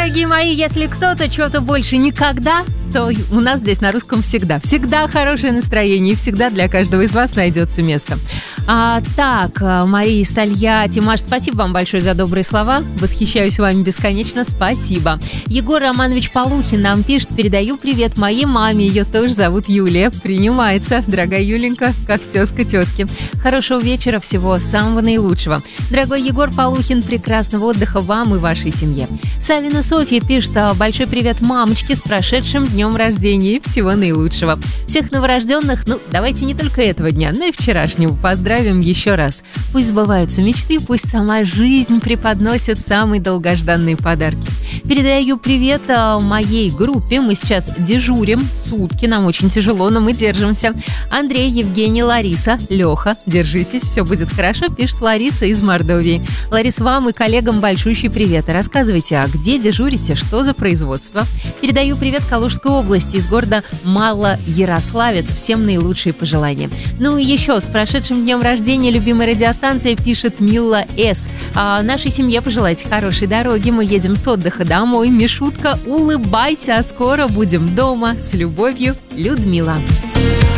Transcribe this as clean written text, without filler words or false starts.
Дорогие мои, если кто-то что-то больше никогда, то у нас здесь на русском всегда. Всегда хорошее настроение, и всегда для каждого из вас найдется место. Так, Мария из Тольятти. Маш, спасибо вам большое за добрые слова. Восхищаюсь вами бесконечно. Спасибо. Егор Романович Полухин нам пишет: передаю привет моей маме. Ее тоже зовут Юлия. Принимается. Дорогая Юленька, как тезка тезки. Хорошего вечера, всего самого наилучшего. Дорогой Егор Полухин, прекрасного отдыха вам и вашей семье. Савина Софья пишет: большой привет мамочке с прошедшим днем рождения и всего наилучшего. Всех новорожденных, давайте не только этого дня, но и вчерашнего поздравим еще раз. Пусть сбываются мечты, пусть сама жизнь преподносит самые долгожданные подарки. Передаю привет моей группе. Мы сейчас дежурим сутки, нам очень тяжело, но мы держимся. Андрей, Евгений, Лариса, Леха, держитесь, все будет хорошо, пишет Лариса из Мордовии. Ларис, вам и коллегам большущий привет. Рассказывайте, а где дежурите, что за производство? Передаю привет Калужской области, из города Малоярославец. Всем наилучшие пожелания. Ну и еще с прошедшим днем рождения любимой радиостанции, пишет Мила С. Нашей семье пожелайте хорошей дороги. Мы едем с отдыха домой. Мишутка, улыбайся, а скоро будем дома. С любовью, Людмила.